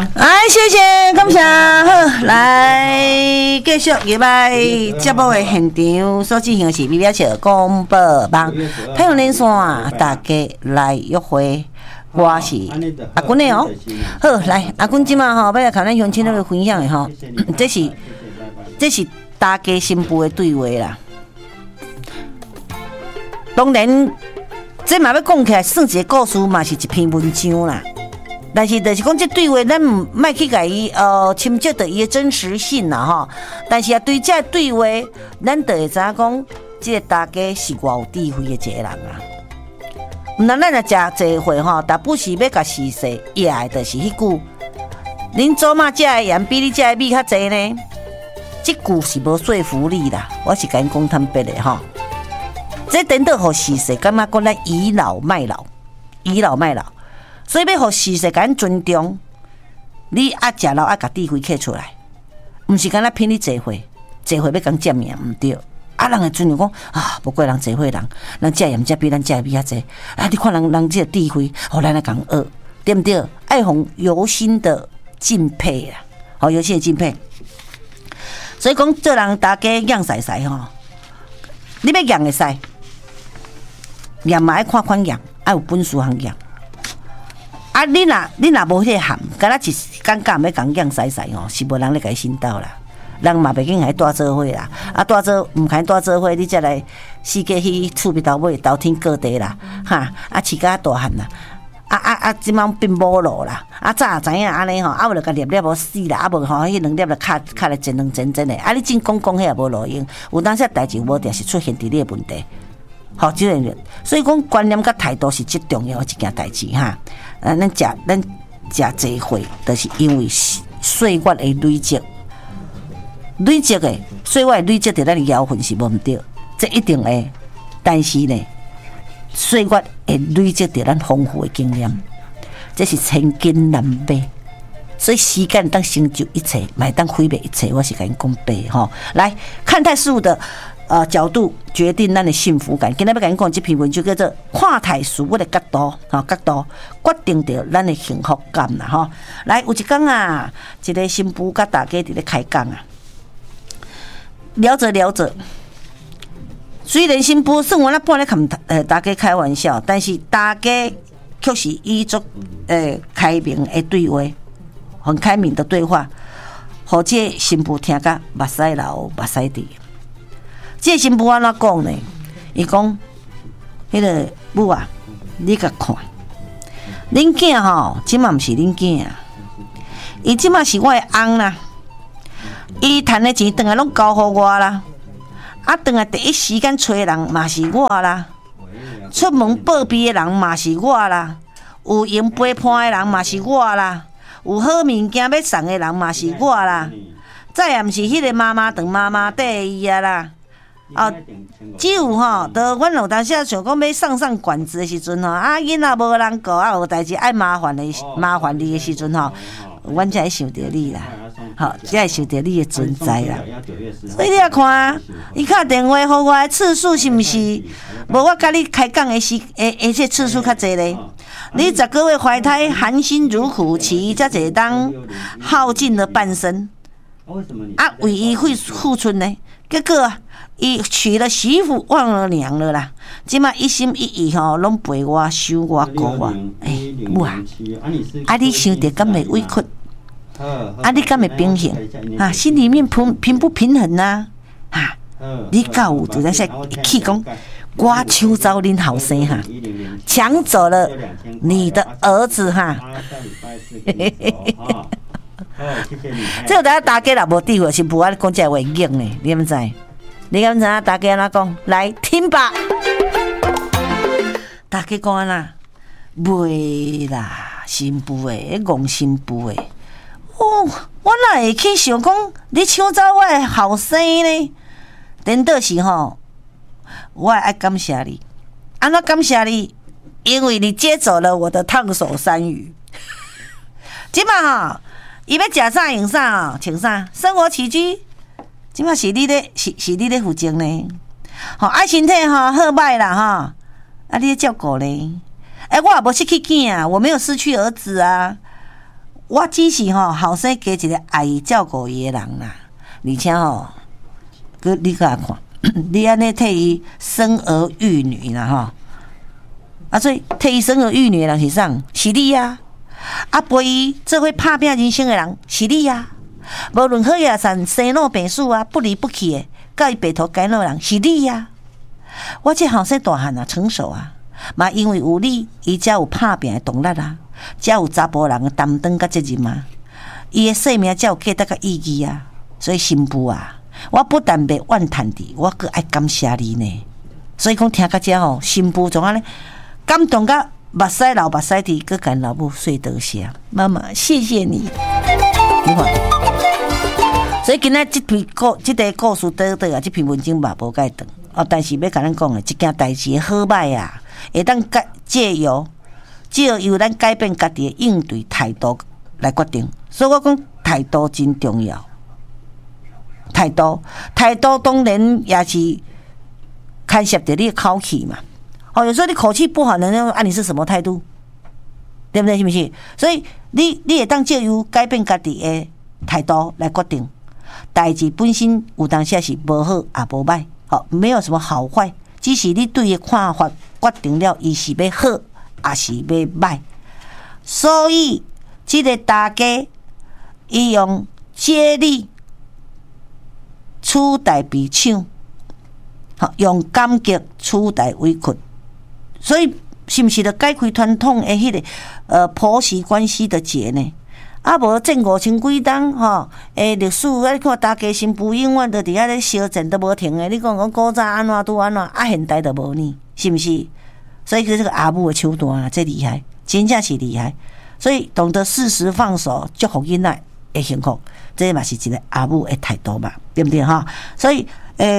谢谢，感谢。好，来继续入来节目的现场，所进行的是 BBS 广播网太阳连线，大家来约会。我是阿君的哦。好，来阿君今嘛吼，要来看咱乡亲那个分享的吼，这是大家新妇的对话啦。当然，这嘛要讲起来，算一个故事嘛，是一篇文章啦。但是就是讲这对话，咱莫去甲伊侵蚀到伊的真实性啦吼。但是啊，对这对话，咱就会知影讲，这个大家是偌有智慧的一个人啊。毋然咱若食济会吼，但不是要甲事实也的，就是迄句：恁祖妈食的盐比你食的米较济呢。这句是无说服力啦，我是甲因讲坦白的吼。这等到互事实，感觉讲咱倚老卖老，倚老卖老。所以要互事实甲咱尊重，你爱食老爱甲智慧摕出来，毋是干那骗你聚会要讲占命，毋对。啊，人会尊重讲啊，无怪人聚会人食盐食比咱食的比较济。啊，你看人这个智慧，互咱来讲学，对不对？爱互由心的敬佩啦，好由心的敬佩。所以讲做人大家养使吼，你要养会使，养嘛爱看款养，爱有本事通养。啊，你若无迄个含，敢若一感觉要讲养使吼，是无人咧甲伊引导啦。人嘛袂紧来带做伙啦，啊带做毋肯带做伙，你才来世界去厝边头尾斗天各地啦，哈啊饲甲大汉啦，即摆变无路啦，啊早也知影安尼吼，啊无就甲粒无死啦，啊无吼迄两粒就卡来真的，啊你真讲迄也无路用，有当时代志无定是出现伫你的问题，好即个，所以讲观念甲态度是最重要的一件代志哈。咱食济会，就是因为岁月的累积。累积的，所以我累积伫咱的妖魂是无毋对，这一定会。但是呢，岁月会累积伫咱丰富的经验，这是千金难买。所以时间当成就一切，买当毁灭一切。我是甲因讲白吼，来看待事物的角度，决定咱的幸福感。今日要甲因讲这篇文就叫做看待事物的角度，角度决定着咱的幸福感啦吼。来有一天啊，一个新妇甲大家伫咧开讲啊。聊着，虽然新妇算我那半咧跟大家开玩笑，但是大家却是以作开明的对话，很开明的对话，互这新妇听甲目屎流目屎滴。这新妇安怎讲呢？伊讲，迄个母啊，你甲看，恁囝吼，即嘛毋是恁囝啊，伊即嘛是我的翁啦。伊赚的钱，当然拢交互我啦。啊，当然第一时间找的人嘛是我啦，出门报备的人嘛是我啦，有用陪伴的人嘛是我啦，有好物件要送的人嘛是我啦。再也毋是迄个妈妈长妈妈底伊啊啦。只有吼，就阮有当时想讲要上管子的时阵吼，啊囡仔无人顾，啊有代志爱麻烦你的时阵吼，阮才会想着你啦。好，才会想到你的存在啦。所以你也看，伊打电话互我的次数是毋是无我甲你开讲的这次数较济咧？你10个月怀胎，含辛茹苦期，才一当耗尽了半生，啊，为伊付出呢？结果伊娶了媳妇忘了娘了啦！即马一心一意吼，拢陪我、守我、顾我。母啊，啊你想着敢袂委屈？啊，你敢会平衡？啊，心里面平不平衡啊？啊，你告有就在说气讲，我抢走恁后生哈，抢走了你的儿子哈。这个大家若无智慧，是不爱讲这话硬呢？你敢知？你敢知？大家安怎讲？来听吧。大家讲安那？袂啦，新妇诶，戆新妇诶。哦，我哪会去想讲你抢走我的后生呢？等到是吼，我爱感谢你，安怎感谢你？因为你接走了我的烫手山芋。即嘛吼，伊要食啥用啥哦，穿啥，生活起居，即嘛是你咧负责呢。吼，爱身体吼好歹啦吼，啊你咧照顾咧。我也无失去囝啊，我没有失去儿子啊。 我只是后生加一个爱伊照顾伊的人啦，而且你甲看，你安尼替伊生儿育女啦所以替伊生儿育女的人是啥？是你啊！陪伊做伙打拼人生的人是你啊！无论好也善生老病死不离不弃的，甲伊白头偕老的人是你啊！我这后生大汉成熟嘛因为有你，伊才有打拼的动力才有查甫人的担当甲责任伊的生命才有价值甲意义所以新妇我不但袂怨叹你，我阁爱感谢你呢。所以讲听到这新妇总安尼感动甲目屎流目屎滴，阁跟老母说多谢妈妈，谢谢你。你看，所以今仔这个故事短这篇文章嘛无介长但是要甲咱讲的这件代志好歹会当借由咱改变家己的应对态度来决定。所以我讲态度真重要。态度当然也是牵涉到你的口气嘛。有时候你口气不好，人家你是什么态度，对不对？是不是？所以你会当借由改变家己的态度来决定。代志本身有当时是无好也无歹，没有什么好坏，只是你对伊看法决定了，伊是要好还是要歹。所以这个大家伊用接力取代悲伤，用感激取代委屈。所以是不是就解开传统的迄个婆媳关系的结呢？无这5000几冬历史你看大家新妇永远都伫遐咧烧战都无停的。你讲古早安怎拄安怎现代都无呢？是不是？所以这个阿母的手段这厉害，真正是厉害。所以懂得适时放手，祝福囡仔的幸福，这嘛是一个阿母的态度嘛，对不对所以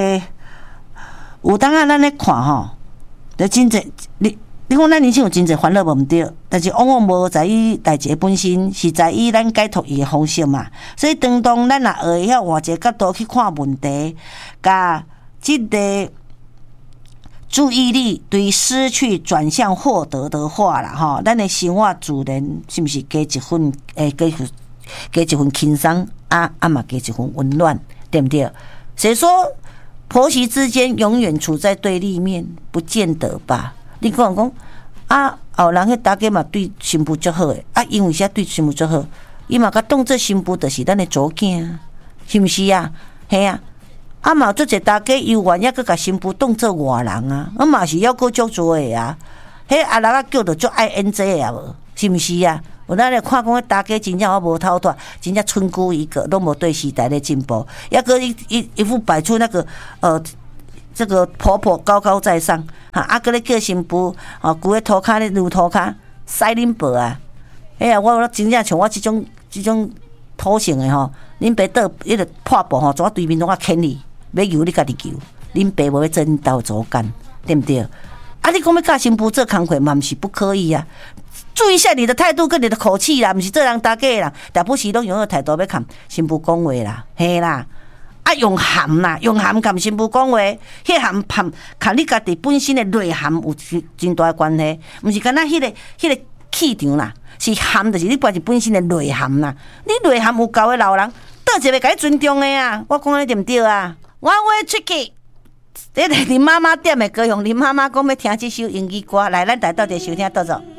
有当咱咧看就真济你讲咱人生有真济烦恼无毋对，但是往往无在于代志本身，是在于咱解脱伊的方式嘛。所以当咱若会晓换一个角度去看问题，甲这个注意力对失去转向获得的话啦咱的生活自然是不是加一份加一份轻松嘛加一份温暖，对不对？谁说婆媳之间永远处在对立面？不见得吧。你讲后人迄大家嘛对新妇足好诶因为啥对新妇足好？伊嘛甲当做新妇就是咱诶祖囝，是毋是嘿嘛有足侪大家有愿抑阁甲新妇当做外人嘛是要阁足做诶迄阿人叫着足爱演这个无？是毋是有咱咧看讲迄大家真正无透脱，真正村姑一个，拢无对时代咧进步，抑阁一副摆出那个这个婆婆高高在上搁咧叫新妇规个涂骹咧撸涂骹使恁婆我真正像我这种土性的恁爸倒迄个破布怎对面拢牵你，要求你家己求，恁爸无要做恁斗左干，对不对？你讲要甲新妇做工课嘛，毋是不可以注意一下你的态度跟你的口气啦，毋是做人大家啦，但不是拢用个态度要看新妇讲话啦，嘿啦。用含啦，用含甲新妇讲话，迄含看你家己本身的内涵有真大的关系，毋是干那迄个气场啦，是含就是你本身的内涵啦。你内涵有够的老人，倒一个甲你尊重的我讲的对毋对One way tricky， 这是林妈妈点的歌，用林妈妈讲要听这首英语歌，来咱台到底收听倒走。